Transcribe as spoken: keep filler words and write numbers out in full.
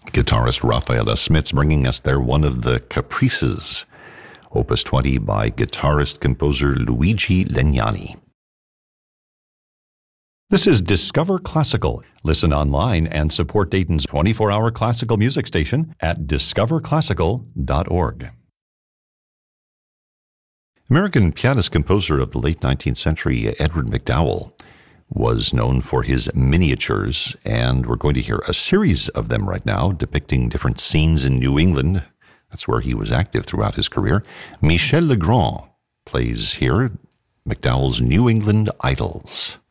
Guitarist Rafaela Smits bringing us there one of the Caprices, Opus twenty by guitarist-composer Luigi Legnani. This is Discover Classical. Listen online and support Dayton's twenty-four hour classical music station at discover classical dot org. American pianist-composer of the late nineteenth century, Edward MacDowell, was known for his miniatures, and we're going to hear a series of them right now depicting different scenes in New England. That's where he was active throughout his career. Michel Legrand plays here MacDowell's New England Idyls.